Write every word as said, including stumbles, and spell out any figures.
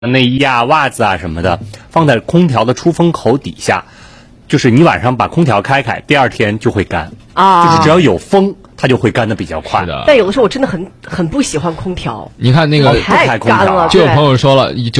内衣啊、袜子啊什么的，放在空调的出风口底下，就是你晚上把空调开开，第二天就会干啊，就是只要有风，它就会干得比较快。 是的， 但有的时候我真的很很不喜欢空调， 你看那个太干了， 就有朋友说了，